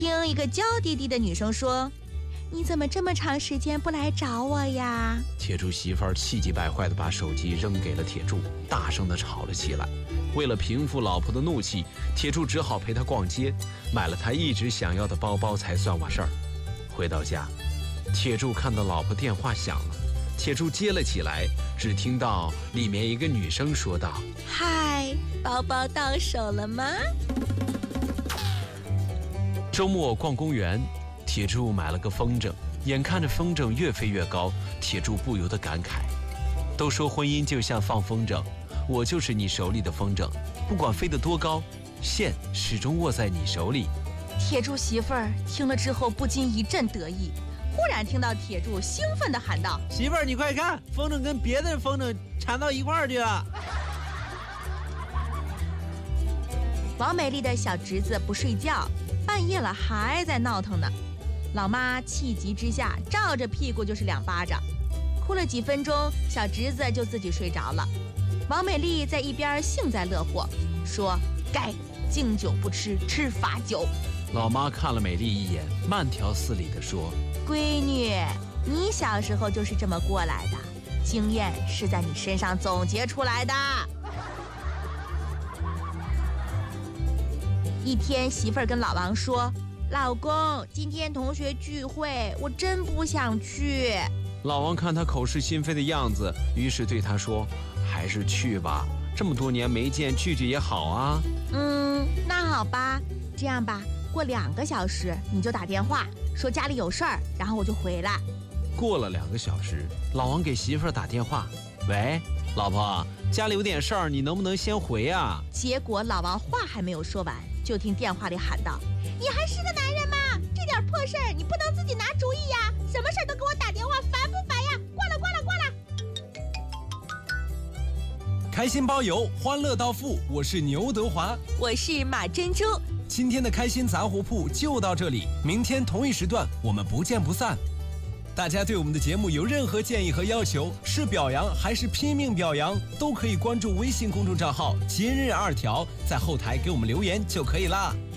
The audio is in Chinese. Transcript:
听一个娇滴滴的女生说：“你怎么这么长时间不来找我呀？” 铁柱媳妇儿气急败坏地把手机扔给了铁柱，大声地吵了起来。为了平复老婆的怒气，铁柱只好陪她逛街，买了她一直想要的包包才算完事儿。回到家，铁柱看到老婆电话响了，铁柱接了起来，只听到里面一个女生说道：“ 嗨，包包到手了吗？” 周末逛公园，铁柱买了个风筝，眼看着风筝越飞越高，铁柱不由得感慨：都说婚姻就像放风筝，我就是你手里的风筝，不管飞得多高，线始终握在你手里。 铁柱媳妇儿听了之后不禁一阵得意，忽然听到铁柱兴奋地喊道：“ 媳妇儿，你快看，风筝跟别的风筝缠到一块儿去了！” 王美丽的小侄子不睡觉，半夜了还在闹腾呢。老妈气急之下照着屁股就是2巴掌，哭了几分钟，小侄子就自己睡着了。王美丽在一边幸灾乐祸，说：“该敬酒不吃吃罚酒。” 老妈看了美丽一眼，慢条斯理地说：“ 闺女，你小时候就是这么过来的，经验是在你身上总结出来的。”一天，媳妇儿跟老王说：“老公，今天同学聚会，我真不想去。” 老王看他口是心非的样子，于是对他说：“还是去吧，这么多年没见，聚聚也好啊。” 那好吧，这样吧，过2个小时你就打电话说家里有事儿，然后我就回来。 过了2个小时，老王给媳妇儿打电话：“喂，老婆，家里有点事儿，你能不能先回啊？” 结果老王话还没有说完，就听电话里喊道：“你还是个男人吗？这点破事儿你不能自己拿主意呀！什么事儿都给我打电话，烦不烦呀？挂了，挂了，挂了！” 开心包邮，欢乐到付。我是牛德华， 我是马珍珠。 今天的开心杂货铺就到这里，明天同一时段我们不见不散。大家对我们的节目有任何建议和要求，是表扬还是拼命表扬，都可以关注微信公众账号“今日2条”，在后台给我们留言就可以啦。